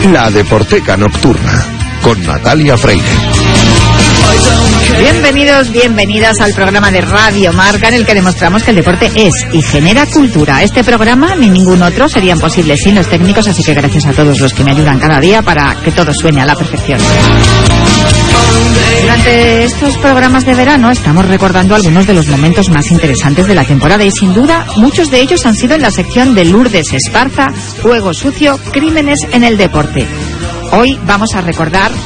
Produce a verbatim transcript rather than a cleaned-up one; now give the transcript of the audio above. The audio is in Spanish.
La Deporteca Nocturna, con Natalia Freire. Bienvenidos, bienvenidas al programa de Radio Marca, en el que demostramos que el deporte es y genera cultura. Este programa ni ningún otro serían posibles sin los técnicos, así que gracias a todos los que me ayudan cada día para que todo suene a la perfección. Durante estos programas de verano estamos recordando algunos de los momentos más interesantes de la temporada y sin duda muchos de ellos han sido en la sección de Lourdes Esparza, Juego Sucio, Crímenes en el Deporte. Hoy vamos a recordar